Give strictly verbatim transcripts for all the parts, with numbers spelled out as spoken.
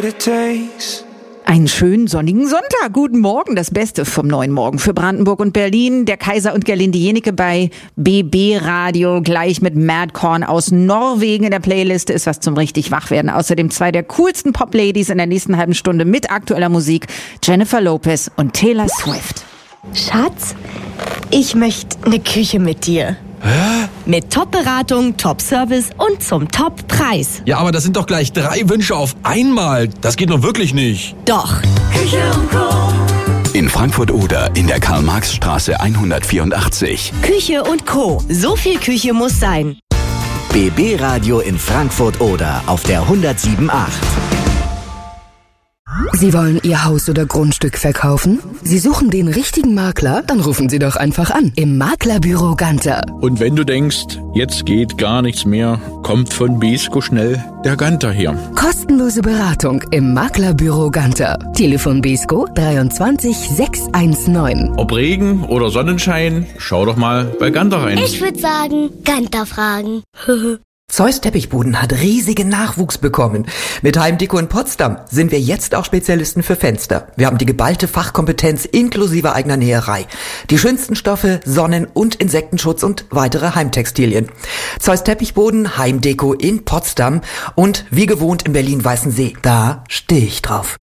it takes. Einen schönen sonnigen Sonntag. Guten Morgen. Das Beste vom neuen Morgen für Brandenburg und Berlin. Der Kaiser und Gerlinde Jenecke bei B B Radio. Gleich mit Madcorn aus Norwegen in der Playliste ist was zum richtig Wachwerden. Außerdem zwei der coolsten Pop-Ladies in der nächsten halben Stunde mit aktueller Musik. Jennifer Lopez und Taylor Swift. Schatz, ich möchte eine Küche mit dir. Hä? Mit Top-Beratung, Top-Service und zum Top-Preis. Ja, aber das sind doch gleich drei Wünsche auf einmal. Das geht doch wirklich nicht. Doch. Küche und Co. In Frankfurt-Oder in der Karl-Marx-Straße hundertvierundachtzig. Küche und Co. So viel Küche muss sein. B B Radio in Frankfurt-Oder auf der hundertsieben Komma acht. Sie wollen Ihr Haus oder Grundstück verkaufen? Sie suchen den richtigen Makler? Dann rufen Sie doch einfach an im Maklerbüro Ganter. Und wenn du denkst, jetzt geht gar nichts mehr, kommt von Besko schnell der Ganter her. Kostenlose Beratung im Maklerbüro Ganter. Telefon Besko dreiundzwanzig sechshundertneunzehn. Ob Regen oder Sonnenschein, schau doch mal bei Ganter rein. Ich würde sagen, Ganter fragen. Zeus Teppichbuden hat riesigen Nachwuchs bekommen. Mit Heimdeko in Potsdam sind wir jetzt auch Spezialisten für Fenster. Wir haben die geballte Fachkompetenz inklusive eigener Näherei. Die schönsten Stoffe, Sonnen- und Insektenschutz und weitere Heimtextilien. Zeus Teppichboden, Heimdeko in Potsdam und wie gewohnt im Berlin-Weißensee. Da stehe ich drauf.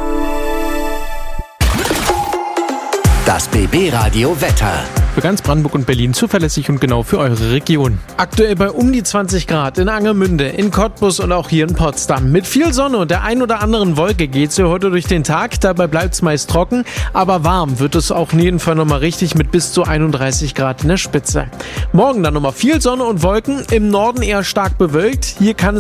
Das B B Radio Wetter. Für ganz Brandenburg und Berlin zuverlässig und genau für eure Region. Aktuell bei um die zwanzig Grad in Angermünde, in Cottbus und auch hier in Potsdam. Mit viel Sonne und der ein oder anderen Wolke geht's hier heute durch den Tag. Dabei bleibt's meist trocken, aber warm wird es auch in jedem Fall nochmal richtig mit bis zu einunddreißig Grad in der Spitze. Morgen dann nochmal viel Sonne und Wolken, im Norden eher stark bewölkt. Hier kann es